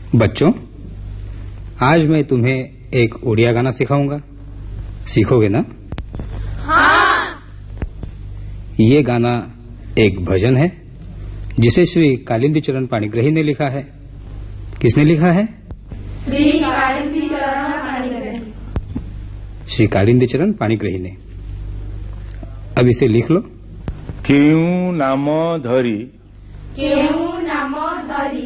बच्चों, आज मैं तुम्हें एक ओडिया गाना सिखाऊंगा। सीखोगे ना? हाँ। ये गाना एक भजन है जिसे श्री कालिंदी चरण पाणिग्रही ने लिखा है। किसने लिखा है? श्री कालिंदी चरण पाणिग्रही। श्री कालिंदी चरण पाणिग्रही ने। अब इसे लिख लो। केऊ नाम धरी, केऊ नाम धरी,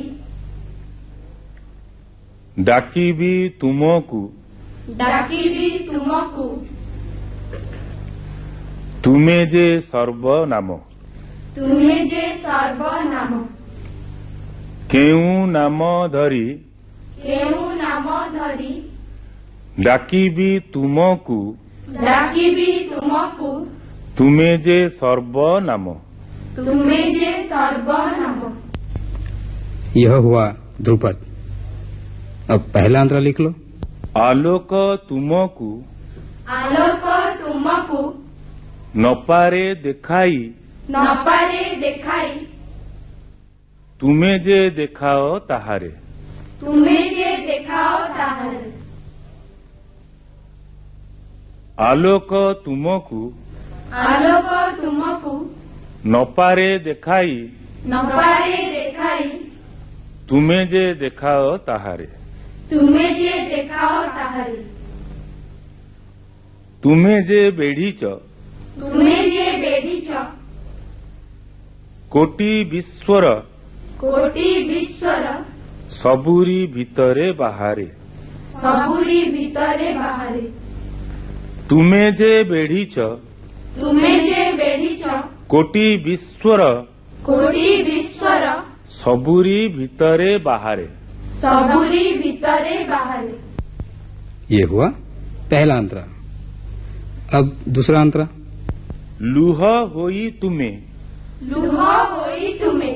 डाकिबी तुमको, डाकिबी तुमको, तुमे जे सर्वनाम, तुमे जे सर्वनाम, केऊ नाम धरी, केऊ नाम धरी, डाकिबी तुमको, डाकिबी तुमको, तुमे जे सर्वनाम। तुमे जे सर्वनाम। यह हुआ ध्रुपद। अब पहला अंतरा लिख लो। आलोक तुमको, आलोक तुमको, नपारे देखाई, नपारे देखाई, तुमे जे देखाओ ताहारे। तुमे जे देखाओ ताहारे। आलोक तुमको, आलोक तुमको, नपारे देखाई, नपारे देखाई, तुमे जे देखाओ ताहारे। तुमे जे देखाओ ताहारे। तुमे जे बेढ़ीच, तुमे जे बेढ़ीच, कोटि विश्वर, कोटि विश्वर, सबुरी भितरे बाहारे। सबुरी भितरे बाहारे। तुमे जे बेढ़ीच, तुमे जे बेढ़ीच, कोटि विश्वर, कोटि विश्वर, सबुरी भितरे बाहारे। सबुरी भितरे बाहारे। ये हुआ पहला अंतरा। अब दूसरा अंतरा। लुह होई तुमे, लुह होई तुमे,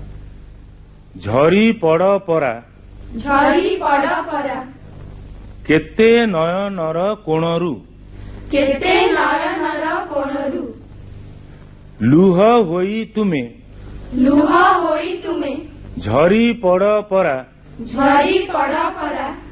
झरी पड़ परा, झरी पड़ परा, केते नयनर कोणरू। केते नयनर कोणरू। लुह होई तुमे, लुह होई तुमे, झरी पड़ परा, झरी पड़ परा,